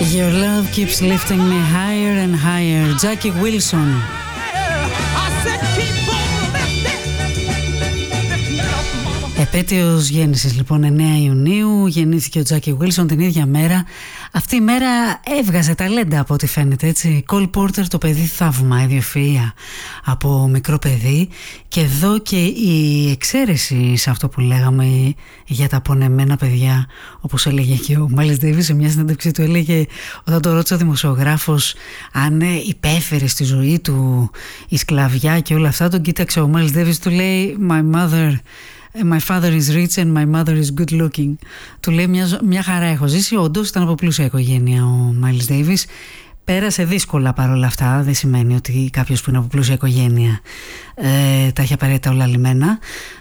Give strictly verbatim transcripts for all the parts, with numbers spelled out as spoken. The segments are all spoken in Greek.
Your love keeps lifting me higher and higher. Jackie Wilson. Επέτειος γέννησης λοιπόν εννέα Ιουνίου, γεννήθηκε ο Τζάκι Wilson την ίδια μέρα. Αυτή η μέρα έβγαζε ταλέντα από ό,τι φαίνεται, έτσι. Cole Porter, το παιδί θαύμα, ιδιοφυΐα από μικρό παιδί. Και εδώ και η εξαίρεση σε αυτό που λέγαμε για τα πονεμένα παιδιά, όπως έλεγε και ο Miles Davis σε μια συνέντευξή του, έλεγε όταν το ρώτησε ο δημοσιογράφος αν υπέφερε στη ζωή του η σκλαβιά και όλα αυτά, τον κοίταξε ο Miles Davis, του λέει My mother My father is rich and my mother is good looking. Του λέει μια, μια χαρά έχω ζήσει. Όντως ήταν από πλούσια οικογένεια ο Miles Davis. Πέρασε δύσκολα παρόλα αυτά. Δεν σημαίνει ότι κάποιος που είναι από πλούσια οικογένεια ε, τα έχει απαραίτητα όλα λιμένα.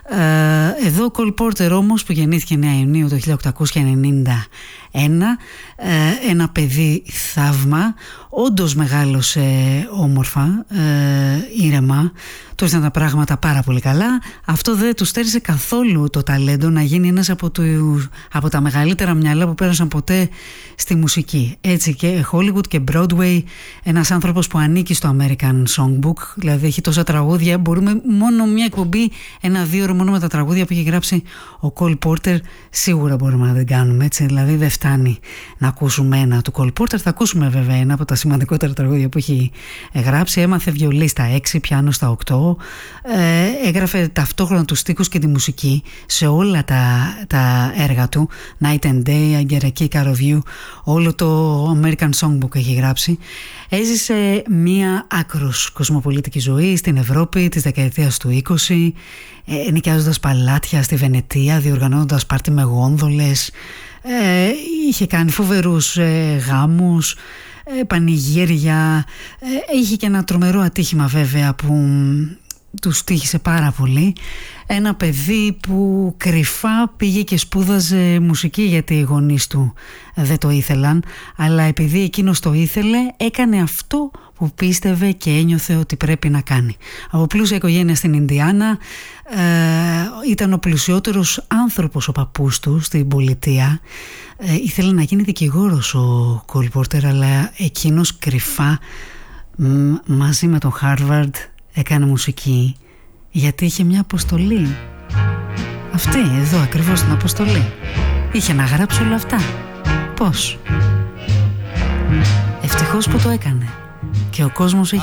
Ε, εδώ ο Cole Porter όμως, που γεννήθηκε εννέα Ιουνίου το χίλια οκτακόσια ενενήντα ένα, ε, ένα παιδί θαύμα, όντως μεγάλωσε όμορφα, ε, ήρεμα, του ήρθαν τα πράγματα πάρα πολύ καλά. Αυτό δεν του στέρισε καθόλου το ταλέντο να γίνει ένας από, του, από τα μεγαλύτερα μυαλά που πέρασαν ποτέ στη μουσική. Έτσι και Hollywood και Broadway, ένας άνθρωπος που ανήκει στο American Songbook, δηλαδή έχει τόσα τραγούδια, μπορούμε μόνο μια εκπομπή, ένα-δύο ώρο μόνο με τα τραγούδια που έχει γράψει ο Cole Porter, σίγουρα μπορούμε να δεν κάνουμε, έτσι, δηλαδή δεν φτάνει να ακούσουμε ένα του Cole Porter, θα ακούσουμε βέβαια ένα από τα σημαντικότερα τραγούδια που έχει γράψει. Έμαθε βιολί στα έξι, πιάνο στα οκτώ, ε, έγραφε ταυτόχρονα τους στίχους και τη μουσική σε όλα τα, τα έργα του. Night and Day, I Get a Kick Out of You, όλο το American Songbook έχει γράψει. Έζησε μία άκρος κοσμοπολίτικη ζωή στην Ευρώπη της δεκαετίας του είκοσι, ε, νοικιάζοντας παλάτια στη Βενετία, διοργανώνοντας πάρτι με γόνδολες, ε, είχε κάνει φοβερούς ε, γάμους, ε, πανηγύρια, ε, είχε και ένα τρομερό ατύχημα βέβαια που του τύχησε πάρα πολύ. Ένα παιδί που κρυφά πήγε και σπούδαζε μουσική, γιατί οι γονείς του δεν το ήθελαν, αλλά επειδή εκείνος το ήθελε, έκανε αυτό που πίστευε και ένιωθε ότι πρέπει να κάνει. Από πλούσια οικογένεια στην Ινδιάνα, ε, ήταν ο πλουσιότερος άνθρωπος ο παππούς του στην πολιτεία. Ε, ήθελε να γίνει δικηγόρος ο Cole Porter, αλλά εκείνος κρυφά μ, μαζί με τον Harvard έκανε μουσική, γιατί είχε μια αποστολή. Αυτή εδώ ακριβώς την αποστολή. Είχε να γράψει όλα αυτά. Πώς? Ευτυχώς που το έκανε. Και ο κόσμος έχει